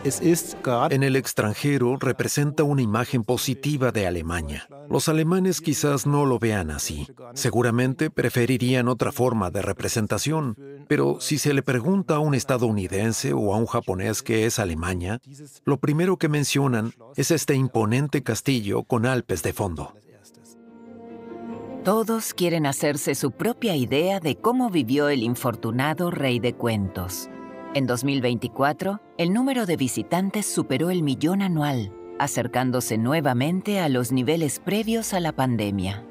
En el extranjero representa una imagen positiva de Alemania. Los alemanes quizás no lo vean así. Seguramente preferirían otra forma de representación. Pero si se le pregunta a un estadounidense o a un japonés qué es Alemania, lo primero que mencionan es este imponente castillo con Alpes de fondo. Todos quieren hacerse su propia idea de cómo vivió el infortunado rey de cuentos. En 2024, el número de visitantes superó el 1.000.000 anual, acercándose nuevamente a los niveles previos a la pandemia.